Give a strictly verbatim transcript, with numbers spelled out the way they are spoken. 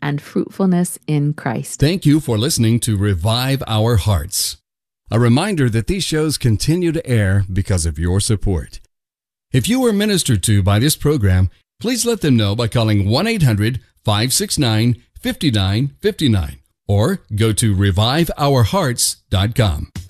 and fruitfulness in Christ. Thank you for listening to Revive Our Hearts. A reminder that these shows continue to air because of your support. If you were ministered to by this program, please let them know by calling one eight hundred, five six nine, five nine five nine or go to revive our hearts dot com.